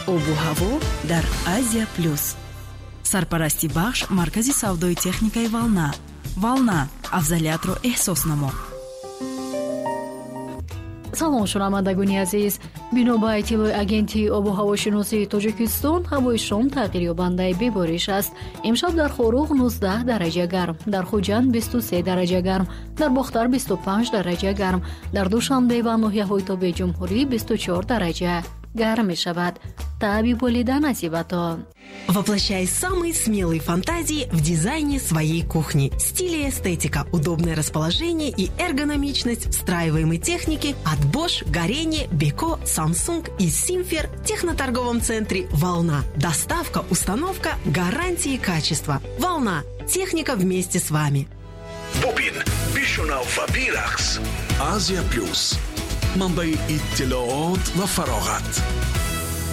обу ҳаво дар Азия Плюс. Сарпарасти бахш маркази савдои техникаи Волна. Волна, афзалиятро эҳсос намо. салом шунавандагони азиз, бино ба иттилои агентии обу ҳавошиносии Тоҷикистон, ҳавои шом тағйирёбандаи бебориш аст. имшаб дар Хоруғ 19 дараҷа гарм, дар Хуҷанд 23 дараҷа гарм, дар Бохтар 25 дараҷа гарм, дар Душанбе ва ноҳияҳои Тобеҷумҳурӣ 24 дараҷа гарм мешавад. Таби болида насибатон. Воплощай самые смелые фантазии в дизайне своей кухни. Стиль и эстетика, удобное расположение и эргономичность встраиваемой техники от Bosch, Горение, Beko, Samsung и Simfer в техноторговом центре «Волна». Доставка, установка, гарантии качества. «Волна». Техника вместе с вами. ببین بشنو و بیرقص. آزیا پلوس، منبع اطلاعات و فراغت.